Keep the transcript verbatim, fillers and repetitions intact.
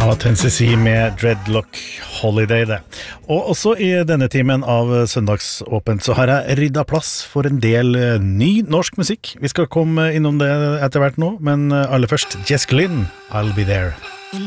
Ja, Tennessee med Dreadlock Holiday det. Og også i denne timen av Søndagsåpent så har jeg ryddet plass for en del ny norsk musikk. Vi skal komme innom det etter hvert nå, men aller først Jess Glynn, I'll Be There.